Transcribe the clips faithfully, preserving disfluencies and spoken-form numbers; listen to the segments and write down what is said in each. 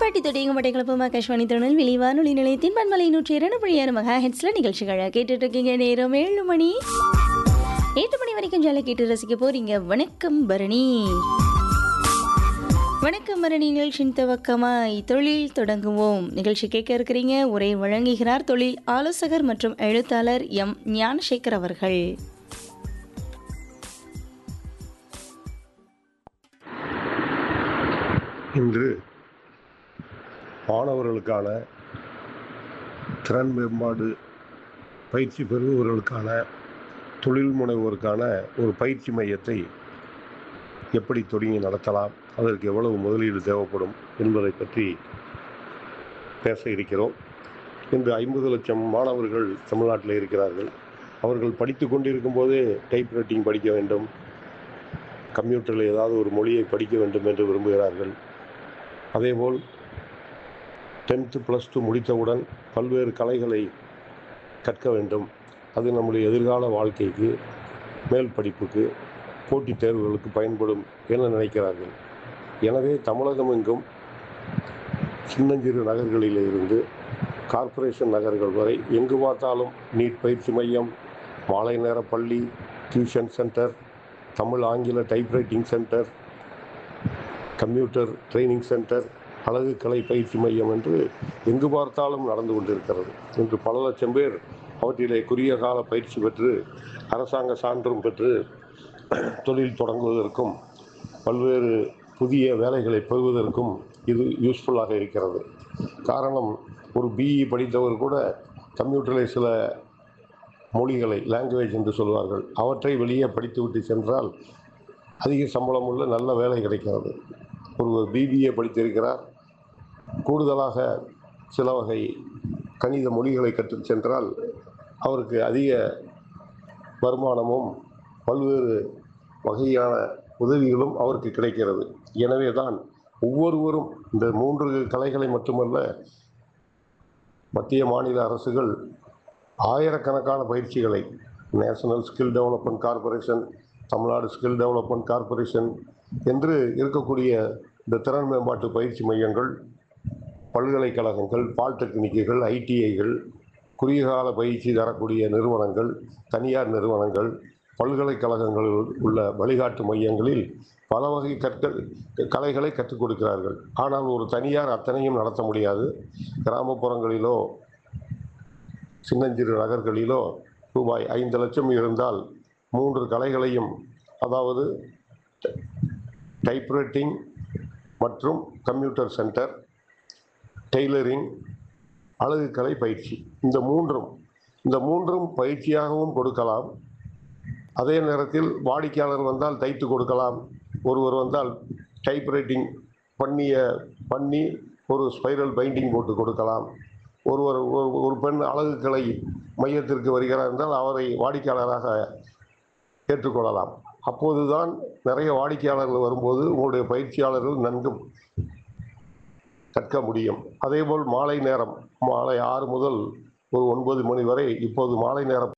பட்டி தொட்டிங்க மட்டைக்குழப்பம் ஆகாஷ்வாணி திருநெல்வேலி வானொலி நிலையத்தின் பண்பலை நூற்றி இரண்டு புள்ளி ஆறு மெகா ஹெட்ஸ்ல நிகழ்ச்சிகளை கேட்டுட்டு இருக்கீங்க. நேரம் ஏழு மணி எட்டு மணி வரைக்கும் ஜாலியாக கேட்டு ரசிக்க போறீங்க. வணக்கம் பரணி. வணக்கம் பரணி நிகழ்ச்சியின் துவக்கமாய் தொழில் தொடங்குவோம் நிகழ்ச்சி கேட்க இருக்கிறீங்க. உரை வழங்குகிறார் தொழில் ஆலோசகர் மற்றும் எழுத்தாளர் எம் ஞானசேகர் அவர்கள். இன்று மாணவர்களுக்கான திறன் மேம்பாடு பயிற்சி பெறுபவர்களுக்கான தொழில் முனைவோருக்கான ஒரு பயிற்சி மையத்தை எப்படி தொடங்கி நடத்தலாம், அதற்கு எவ்வளவு முதலீடு தேவைப்படும் என்பதை பற்றி பேச இருக்கிறோம். இன்று ஐம்பது லட்சம் மாணவர்கள் தமிழ்நாட்டில் இருக்கிறார்கள். அவர்கள் படித்து கொண்டிருக்கும் போதே டைப் ரைட்டிங் படிக்க வேண்டும், கம்ப்யூட்டரில் ஏதாவது ஒரு மொழியை படிக்க வேண்டும் என்று விரும்புகிறார்கள். அதேபோல் டென்த்து ப்ளஸ் டூ முடித்தவுடன் பல்வேறு கலைகளை கற்க வேண்டும். அது நம்முடைய எதிர்கால வாழ்க்கைக்கு, மேல் படிப்புக்கு, போட்டித் தேர்வுகளுக்கு பயன்படும் என நினைக்கிறார்கள். எனவே தமிழகம் எங்கும் சின்னஞ்சிறு நகர்களில் இருந்து கார்ப்பரேஷன் நகர்கள் வரை எங்கு பார்த்தாலும் நீட் பயிற்சி மையம், மாலை நேர பள்ளி, டியூஷன் சென்டர், தமிழ் ஆங்கில typewriting centre, computer training centre, அழகு கலை பயிற்சி மையம் என்று எங்கு பார்த்தாலும் நடந்து கொண்டிருக்கிறது. இன்று பல லட்சம் பேர் அவற்றிலே குறுகிய கால பயிற்சி பெற்று அரசாங்க சான்றும் பெற்று தொழில் தொடங்குவதற்கும் பல்வேறு புதிய வேலைகளை பெறுவதற்கும் இது யூஸ்ஃபுல்லாக இருக்கிறது. காரணம், ஒரு பிஇ படித்தவர் கூட கம்ப்யூட்டரில் சில மொழிகளை, லாங்குவேஜ் என்று சொல்வார்கள், அவற்றை வெளியே படித்துவிட்டு சென்றால் அதிக சம்பளம் உள்ள நல்ல வேலை கிடைக்கிறது. ஒருவர் பிபிஏ படித்திருக்கிறார், கூடுதலாக சில வகை கணித மொழிகளை கற்று சென்றால் அவருக்கு அதிக வருமானமும் பல்வேறு வகையான உதவிகளும் அவருக்கு கிடைக்கிறது. எனவே தான் ஒவ்வொருவரும் இந்த மூன்று கலைகளை மட்டுமல்ல, மத்திய மாநில அரசுகள் ஆயிரக்கணக்கான பயிற்சிகளை, national skill development corporation, Tamil Nadu skill development corporation என்று இருக்கக்கூடிய இந்த திறன் மேம்பாட்டு பயிற்சி மையங்கள், பல்கலைக்கழகங்கள், பாலிடெக்னிக்குகள், ஐடிஐகள், குறுகிய கால பயிற்சி தரக்கூடிய நிறுவனங்கள், தனியார் நிறுவனங்கள், பல்கலைக்கழகங்களில் உள்ள வழிகாட்டு மையங்களில் பல வகை கற்க கலைகளை கற்றுக் கொடுக்கிறார்கள். ஆனால் ஒரு தனியார் அத்தனையும் நடத்த முடியாது. கிராமப்புறங்களிலோ சின்னஞ்சிறு நகர்களிலோ ரூபாய் ஐந்து லட்சம் இருந்தால் மூன்று கலைகளையும், அதாவது டைப்ரைட்டிங் மற்றும் கம்ப்யூட்டர் சென்டர், டெய்லரிங், அழகு கலை பயிற்சி, இந்த மூன்றும் இந்த மூன்றும் பயிற்சியாகவும் கொடுக்கலாம். அதே நேரத்தில் வாடிக்கையாளர் வந்தால் தைத்து கொடுக்கலாம். ஒருவர் வந்தால் டைப்ரைட்டிங் பண்ணிய பண்ணி ஒரு ஸ்பைரல் பைண்டிங் போட்டு கொடுக்கலாம். ஒருவர் ஒரு பெண் அழகு கலை மையத்திற்கு வருகிறார் என்றால் அவரை வாடிக்கையாளராக ஏற்றுக்கொள்ளலாம். அப்போதுதான் நிறைய வாடிக்கையாளர்கள் வரும்போது உங்களுடைய பயிற்சியாளர்கள் நன்கு கற்க முடியும். அதேபோல் மாலை நேரம், மாலை ஆறு முதல் ஒரு ஒன்பது மணி வரை இப்போது மாலை நேரம்.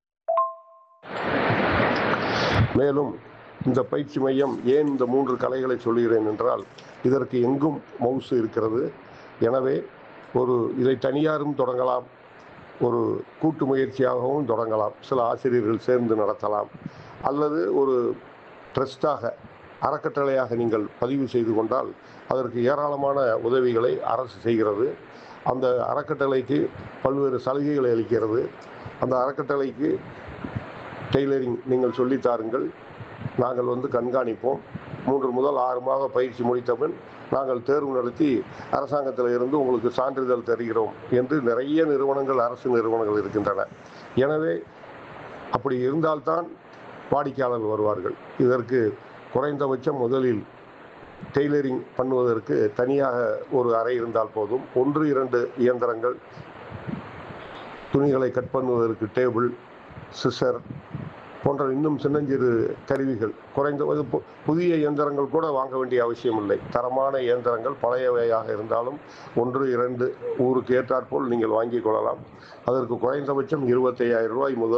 மேலும் இந்த பயிற்சி மையம் ஏன் இந்த மூன்று கலைகளை சொல்கிறேன் என்றால், இதற்கு எங்கும் மவுசு இருக்கிறது. எனவே ஒரு இதை தனியாரும் தொடங்கலாம், ஒரு கூட்டு முயற்சியாகவும் தொடங்கலாம். சில ஆசிரியர்கள் சேர்ந்து நடத்தலாம், அல்லது ஒரு ட்ரஸ்டாக, அறக்கட்டளையாக நீங்கள் பதிவு செய்து கொண்டால் அதற்கு ஏராளமான உதவிகளை அரசு செய்கிறது. அந்த அறக்கட்டளைக்கு பல்வேறு சலுகைகளை அளிக்கிறது. அந்த அறக்கட்டளைக்கு டெய்லரிங் நீங்கள் சொல்லித்தாருங்கள், நாங்கள் வந்து கண்காணிப்போம். மூன்று முதல் ஆறு மாத பயிற்சி முடித்தபின் நாங்கள் தேர்வு நடத்தி அரசாங்கத்தில் இருந்து உங்களுக்கு சான்றிதழ் தருகிறோம் என்று நிறைய நிறுவனங்கள், அரசு நிறுவனங்கள் இருக்கின்றன. எனவே அப்படி இருந்தால்தான் வாடிக்கையாளர்கள் வருவார்கள். இதற்கு குறைந்தபட்சம் முதலில் டெய்லரிங் பண்ணுவதற்கு தனியாக ஒரு அறை இருந்தால் போதும். ஒன்று இரண்டு இயந்திரங்கள், துணிகளை கட் பண்ணுவதற்கு டேபிள், சிசர் போன்ற இன்னும் சின்னஞ்சிறு கருவிகள், குறைந்த புதிய இயந்திரங்கள் கூட வாங்க வேண்டிய அவசியம் இல்லை. தரமான இயந்திரங்கள் பழையவையாக இருந்தாலும் ஒன்று இரண்டு ஊருக்கு ஏற்றாற்போல் நீங்கள் வாங்கிக் கொள்ளலாம். அதற்கு குறைந்தபட்சம் இருபத்தையாயிரம் ரூபாய் முதல்